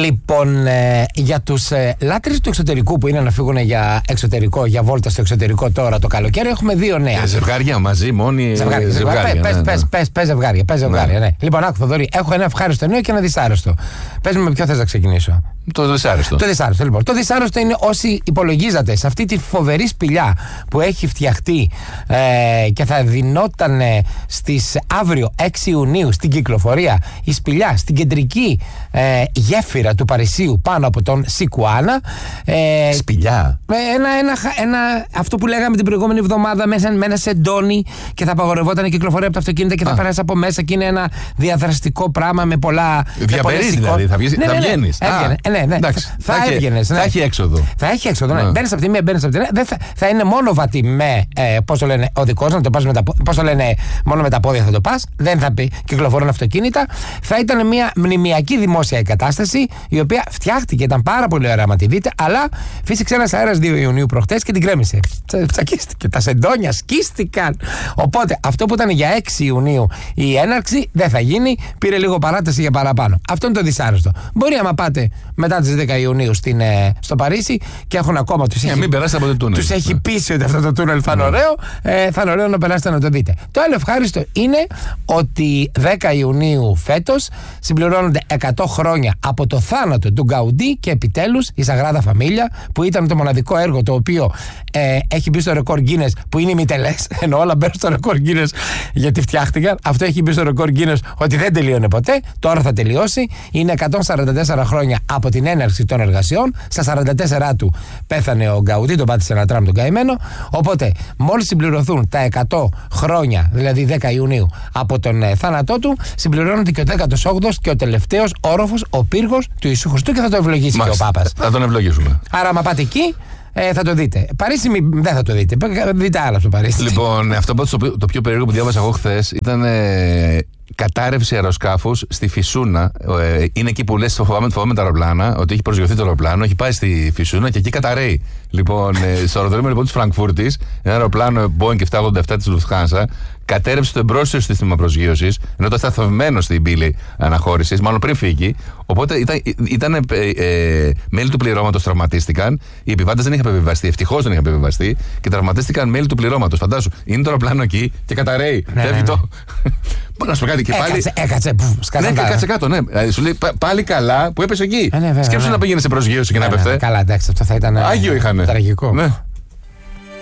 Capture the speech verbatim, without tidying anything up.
Λοιπόν, ε, για τους ε, λάτρεις του εξωτερικού που είναι να φύγουν για εξωτερικό, για βόλτα στο εξωτερικό τώρα το καλοκαίρι, έχουμε δύο νέα. Ε, ζευγάρια μαζί, μόνοι. Ζευγάρια. ζευγάρια. Πες, ναι, πες, ναι. πες, πες ζευγάρια. Πες ζευγάρια, ναι. Ναι. Λοιπόν, άκου Θοδωρή, έχω ένα ευχάριστο νέο και ένα δυσάρεστο. Πες με ποιο θες να ξεκινήσω. Το δυσάρεστο. Το δυσάρεστο, λοιπόν. Το δυσάρεστο είναι όσοι υπολογίζατε σε αυτή τη φοβερή σπηλιά που έχει φτιαχτεί ε, και θα δινόταν στις αύριο έξι Ιουνίου στην κυκλοφορία η σπηλιά στην κεντρική ε, γέφυρα του Παρισίου πάνω από τον Σικουάνα. Ε, σπηλιά. Ένα, ένα, ένα, αυτό που λέγαμε την προηγούμενη εβδομάδα μέσα με ένα σεντόνι και θα απαγορευόταν η κυκλοφορία από τα αυτοκίνητα και θα περάσει από μέσα και είναι ένα διαδραστικό πράγμα με πολλά. Διαβερείς δηλαδή, θα, βγεις, ναι, θα ναι, βγαίνεις. Ναι, ναι, ναι. Εντάξει, θα, θα, έβγαινες, ναι. θα έχει έξοδο. Θα έχει έξοδο, ναι. ναι. Μπαίνεις από τη μία, μπαίνεις από τη μία. Δεν θα, θα είναι μόνο βατή με, ε, πώς το λένε, οδικός, να το πας με τα πόδια. Πώς το λένε, μόνο με τα πόδια θα το πας. Δεν θα πει κυκλοφορούν αυτοκίνητα. Θα ήταν μια μνημιακή δημόσια εγκατάσταση, η οποία φτιάχτηκε, ήταν πάρα πολύ ωραία, άμα τη δείτε, αλλά φύσηξε ένας αέρας δύο Ιουνίου προχτές και την κρέμισε. Τσακίστηκε. Τα σεντόνια σκίστηκαν. Οπότε αυτό που ήταν για έξι Ιουνίου η έναρξη δεν θα γίνει. Πήρε λίγο παράταση για παραπάνω. Αυτό είναι το δυσάρεστο. Μπορεί άμα πάτε μετά τις δέκα Ιουνίου στην, ε, στο Παρίσι και έχουν ακόμα τους, yeah, έχει, μην περάσετε από το τούνελ. τους έχει πείσει ότι αυτό το τούνελ θα είναι ωραίο. Ε, θα είναι ωραίο να περάσετε να το δείτε. Το άλλο ευχάριστο είναι ότι δέκα Ιουνίου φέτος συμπληρώνονται εκατό χρόνια από το θάνατο του Γκαουντί και επιτέλους η Σαγράδα Φαμίλια, που ήταν το μοναδικό έργο το οποίο ε, έχει μπει στο ρεκόρ Guinness, που είναι ημιτελές, ενώ όλα μπαίνουν στο ρεκόρ Guinness γιατί φτιάχτηκαν. Αυτό έχει μπει στο ρεκόρ Guinness ότι δεν τελείωνε ποτέ. Τώρα θα τελειώσει. Είναι εκατόν σαράντα τέσσερα χρόνια από την έναρξη των εργασιών. Στα σαράντα τέσσερα του πέθανε ο Γκαουντί, τον πάτησε ένα τραμ τον καημένο. Οπότε, μόλις συμπληρωθούν τα εκατό χρόνια, δηλαδή δέκα Ιουνίου, από τον ε, θάνατό του, συμπληρώνεται και ο δέκατος όγδοος και ο τελευταίος όροφος, ο πύργος του Ιησού Χριστού, και θα το ευλογήσει Μάλιστα. και ο Πάπας. Θα τον ευλογήσουμε. Άρα, άμα πάτε εκεί, ε, θα το δείτε. Παρίσι μη, δεν θα το δείτε. Δείτε άλλα στο Παρίσι. Λοιπόν, αυτό το, το πιο περίεργο που διάβασα εγώ χθες ήταν ε, κατάρρευση αεροσκάφους στη Φυσούνα. Ε, είναι εκεί που λες φοβάμαι, φοβάμαι τα αεροπλάνα, ότι έχει προσγειωθεί το αεροπλάνο, έχει πάει στη Φυσούνα και εκεί καταραίει. Λοιπόν, ε, στο αεροδρόμιο λοιπόν, της Φραγκφούρτης, ένα αεροπλάνο Boeing επτακόσια ογδόντα επτά της Lufthansa κατέρευσε το εμπρόσθετο σύστημα προσγείωσης, ενώ ήταν σταθευμένο στην πύλη αναχώρησης, μάλλον πριν φύγει. Οπότε ήταν, ήταν ε, ε, μέλη του πληρώματος τραυματίστηκαν. Οι επιβάτες δεν είχαν επιβιβαστεί, ευτυχώς δεν είχαν επιβιβαστεί και τραυματίστηκαν μέλη του πληρώματος. Φαντάσου, είναι το αεροπλάνο εκεί και καταραίει. Ναι, ναι, ναι. Το... Να σου πω κάτι και πάλι. Έκατσε, έκατσε, πού, ναι, και κάτσε κάτω, ναι. Σου λέει πάλι καλά που έπεσε εκεί. Ε, ναι, βέβαια, Σκέψου ναι. να πήγαινε σε προσγείωση και ναι, να ναι, πέφτε. Ναι, καλά, εντάξει, αυτό θα ήταν. Άγιο είχανε. Τραγικό. Ναι.